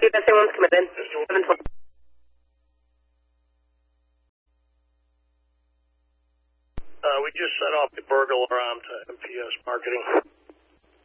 USA 1's coming in. 720. We just set off the burglar arm to MPS Marketing.